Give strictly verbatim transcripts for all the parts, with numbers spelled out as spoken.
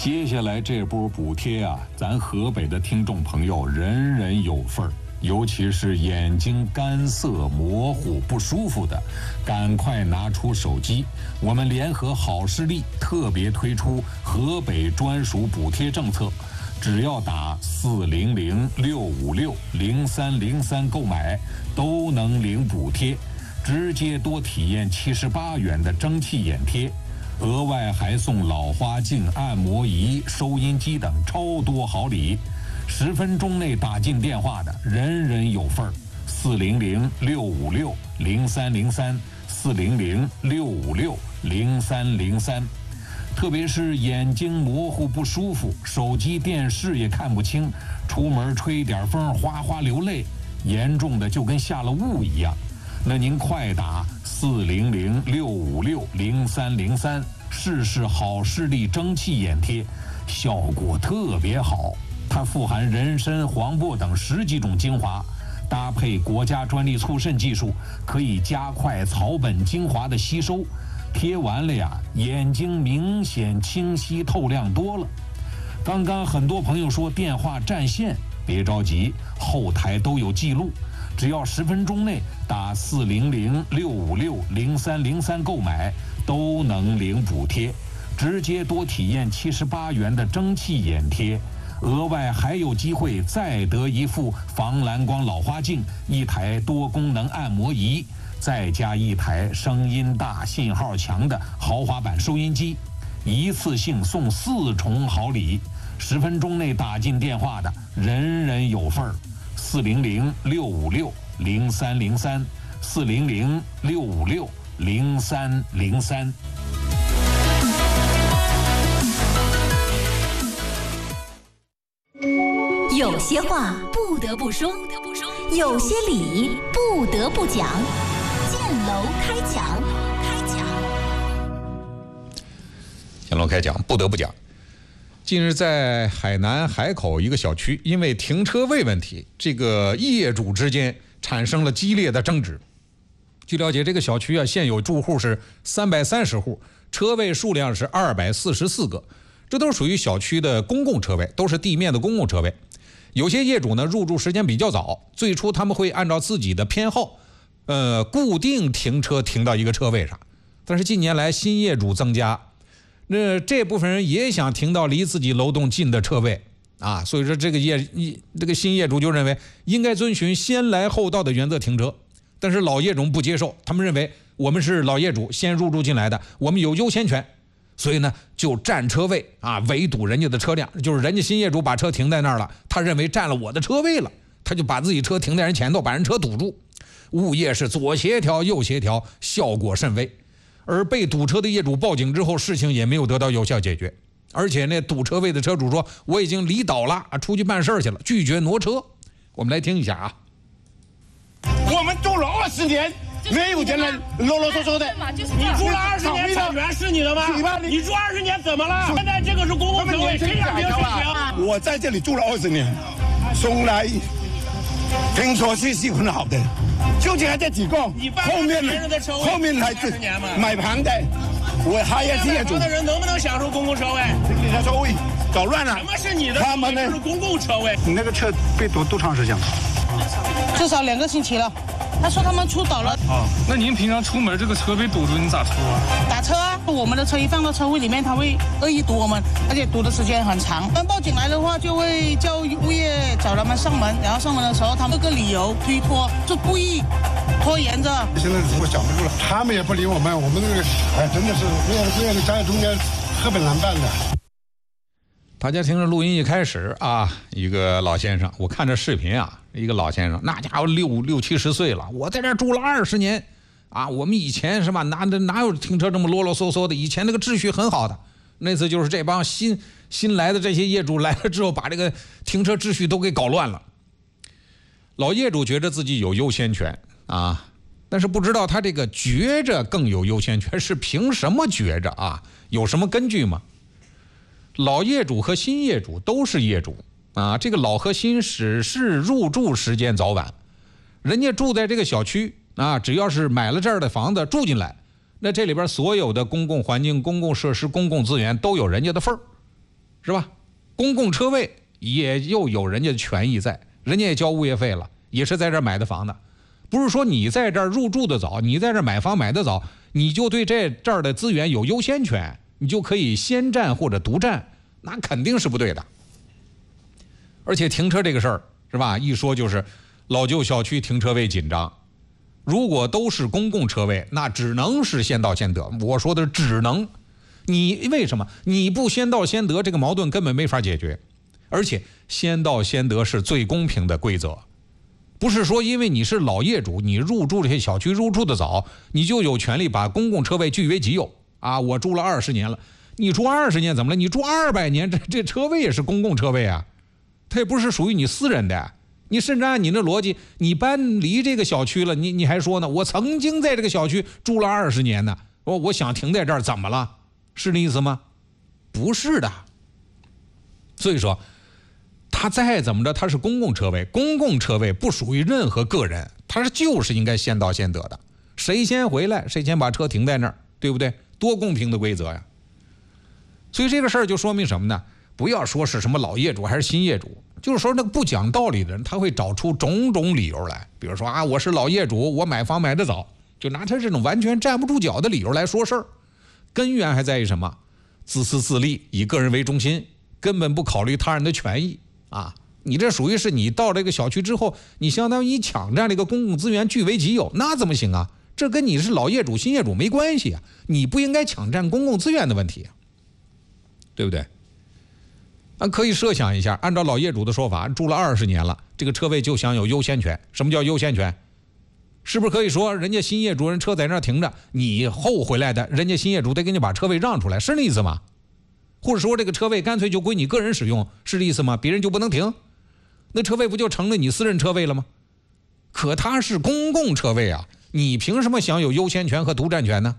接下来这波补贴啊，咱河北的听众朋友人人有份儿，尤其是眼睛干涩、模糊、不舒服的，赶快拿出手机，我们联合好视力特别推出河北专属补贴政策，只要打四零零六五六零三零三购买，都能领补贴，直接多体验七十八元的蒸汽眼贴。额外还送老花镜、按摩仪、收音机等超多好礼，十分钟内打进电话的人人有份儿。四零零六五六零三零三，四零零六五六零三零三。特别是眼睛模糊不舒服，手机、电视也看不清，出门吹点风哗哗流泪，严重的就跟下了雾一样。那您快打四零零六五六零三零三试试好视力蒸汽眼贴，效果特别好。它富含人参、黄柏等十几种精华，搭配国家专利促渗技术，可以加快草本精华的吸收。贴完了呀，眼睛明显清晰透亮多了。刚刚很多朋友说电话占线，别着急，后台都有记录。只要十分钟内打四零零六五六零三零三购买，都能领补贴，直接多体验七十八元的蒸汽眼贴，额外还有机会再得一副防蓝光老花镜，一台多功能按摩仪，再加一台声音大、信号强的豪华版收音机，一次性送四重好礼，十分钟内打进电话的人人有份儿。四零零六五六零三零三，四零零六五六零三零三。 有些话不得不说，有些理不得不讲。建楼开讲，开讲。 建楼开讲，不得不讲。近日，在海南海口一个小区，因为停车位问题，这个业主之间产生了激烈的争执。据了解，这个小区啊，现有住户是三百三十户，车位数量是二百四十四个，这都属于小区的公共车位，都是地面的公共车位。有些业主呢，入住时间比较早，最初他们会按照自己的偏好，呃，固定停车停到一个车位上。但是近年来新业主增加。那这部分人也想停到离自己楼栋近的车位啊，所以说这个业这个新业主就认为应该遵循先来后到的原则停车，但是老业主不接受，他们认为我们是老业主先入住进来的，我们有优先权，所以呢就占车位啊，围堵人家的车辆，就是人家新业主把车停在那儿了，他认为占了我的车位了，他就把自己车停在人前头，把人车堵住，物业是左协调右协调，效果甚微。而被堵车的业主报警之后，事情也没有得到有效解决，而且那堵车位的车主说我已经离岛了，出去办事去了，拒绝挪车。我们来听一下啊。 我们住了二十年，没有见人啰啰嗦嗦的。 你住了二十年，产权是你的吗？你住二十年怎么了？现在这个是公共车位，谁想停谁停。 我在这里住了二十年，从来停车是习惯好的。就这这几个，后面后面来买盘的，我还也是业主。 的人能不能享受公共车位？ 你的车位搞乱了。 什么是你的？ 他们呢？是公共车位。 你那个车被堵多长时间了？ 至少两个星期了。他说他们出岛了。 哦，那您平常出门这个车被堵住，你咋出啊？ 打车啊，我们的车一放到车位里面，他会恶意堵我们，而且堵的时间很长。当报警来的话，就会叫物业找他们上门，然后上门的时候，他们各个理由推脱，就故意拖延着。 现在我想不住了，他们也不理我们，我们这个哎，真的是这样这样的家中间特别难办的。 大家听着录音一开始啊，一个老先生，我看着视频啊，一个老先生，那家伙六六七十岁了，我在这住了二十年啊，我们以前是吧，哪哪有停车这么啰啰嗦嗦的？以前那个秩序很好的，那次就是这帮新新来的这些业主来了之后，把这个停车秩序都给搞乱了。老业主觉得自己有优先权啊，但是不知道他这个觉着更有优先权是凭什么觉着啊？有什么根据吗？老业主和新业主都是业主啊，这个老和新只是入住时间早晚，人家住在这个小区啊，只要是买了这儿的房子住进来，那这里边所有的公共环境、公共设施、公共资源都有人家的份儿是吧？公共车位也又有人家的权益在，人家也交物业费了，也是在这儿买的房的，不是说你在这儿入住的早，你在这儿买房买的早，你就对这这儿的资源有优先权，你就可以先占或者独占，那肯定是不对的。而且停车这个事儿是吧，一说就是老旧小区停车位紧张，如果都是公共车位，那只能是先到先得。我说的只能，你为什么你不先到先得，这个矛盾根本没法解决。而且先到先得是最公平的规则，不是说因为你是老业主，你入住这些小区入住的早，你就有权利把公共车位据为己有啊！我住了二十年了，你住二十年怎么了？你住二百年，这这车位也是公共车位啊，它也不是属于你私人的。你甚至按你的逻辑，你搬离这个小区了，你你还说呢？我曾经在这个小区住了二十年呢，我我想停在这儿，怎么了？是那意思吗？不是的。所以说，它再怎么着，它是公共车位，公共车位不属于任何个人，它是就是应该先到先得的，谁先回来，谁先把车停在那儿，对不对？多公平的规则呀！所以这个事儿就说明什么呢？不要说是什么老业主还是新业主，就是说那个不讲道理的人，他会找出种种理由来，比如说啊，我是老业主，我买房买得早，就拿他这种完全站不住脚的理由来说事儿。根源还在于什么？自私自利，以个人为中心，根本不考虑他人的权益啊！你这属于是你到这个小区之后，你相当于抢占这个公共资源据为己有，那怎么行啊？这跟你是老业主新业主没关系啊！你不应该抢占公共资源的问题，对不对？啊，可以设想一下，按照老业主的说法，住了二十年了，这个车位就享有优先权。什么叫优先权？是不是可以说人家新业主人车在那儿停着，你后回来的，人家新业主得给你把车位让出来，是那意思吗？或者说这个车位干脆就归你个人使用，是这意思吗？别人就不能停？那车位不就成了你私人车位了吗？可它是公共车位啊，你凭什么享有优先权和独占权呢？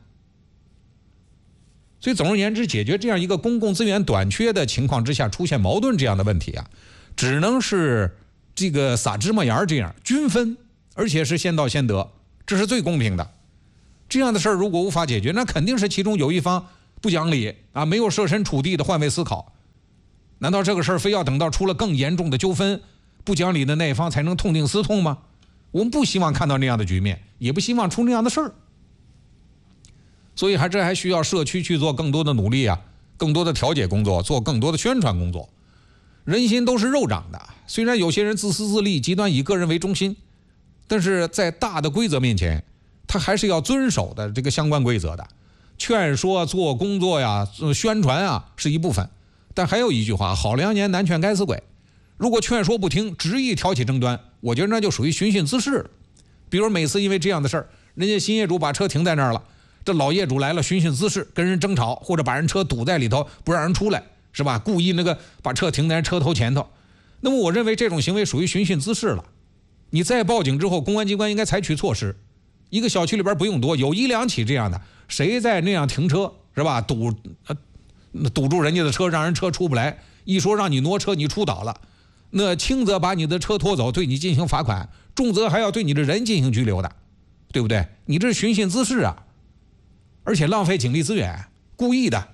所以总而言之，解决这样一个公共资源短缺的情况之下出现矛盾这样的问题啊，只能是这个撒芝麻盐这样均分，而且是先到先得，这是最公平的。这样的事儿如果无法解决，那肯定是其中有一方不讲理啊，没有设身处地的换位思考。难道这个事儿非要等到出了更严重的纠纷，不讲理的那一方才能痛定思痛吗？我们不希望看到那样的局面，也不希望出那样的事儿。所以还这还需要社区去做更多的努力啊，更多的调解工作，做更多的宣传工作。人心都是肉长的，虽然有些人自私自利，极端以个人为中心，但是在大的规则面前，他还是要遵守的这个相关规则的。劝说做工作呀，宣传啊是一部分，但还有一句话，好良言难劝该死鬼。如果劝说不听，执意挑起争端，我觉得那就属于寻衅滋事了。比如每次因为这样的事儿，人家新业主把车停在那儿了，这老业主来了寻衅滋事，跟人争吵，或者把人车堵在里头不让人出来，是吧？故意那个把车停在人车头前头，那么我认为这种行为属于寻衅滋事了。你再报警之后，公安机关应该采取措施。一个小区里边不用多，有一两起这样的，谁在那样停车，是吧？堵呃堵住人家的车，让人车出不来，一说让你挪车，你出倒了，那轻则把你的车拖走，对你进行罚款，重则还要对你的人进行拘留的，对不对？你这是寻衅滋事啊，而且浪费警力资源，故意的。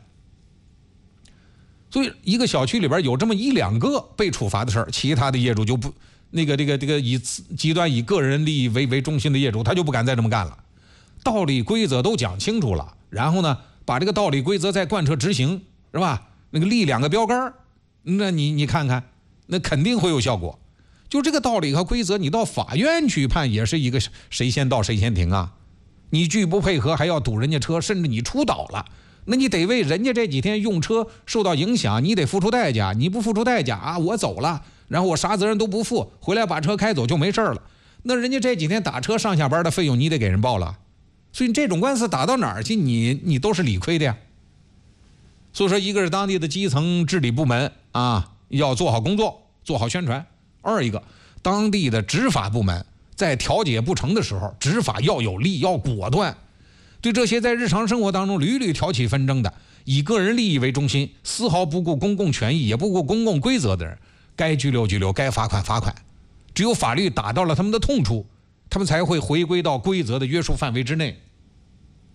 所以一个小区里边有这么一两个被处罚的事儿，其他的业主就不那个这个这个以极端以个人利益为为中心的业主，他就不敢再这么干了。道理规则都讲清楚了，然后呢，把这个道理规则再贯彻执行，是吧？那个立两个标杆，那你你看看，那肯定会有效果。就这个道理和规则，你到法院去判也是一个谁先到谁先停啊。你拒不配合还要堵人家车，甚至你出倒了，那你得为人家这几天用车受到影响，你得付出代价。你不付出代价啊，我走了，然后我啥责任都不负，回来把车开走就没事了。那人家这几天打车上下班的费用你得给人报了。所以这种官司打到哪儿去，你你都是理亏的呀。所以说，一个是当地的基层治理部门啊，要做好工作，做好宣传；二一个，当地的执法部门在调解不成的时候，执法要有力，要果断。对这些在日常生活当中屡屡挑起纷争的，以个人利益为中心，丝毫不顾公共权益也不顾公共规则的人，该拘留拘留，该罚款罚款。只有法律打到了他们的痛处，他们才会回归到规则的约束范围之内。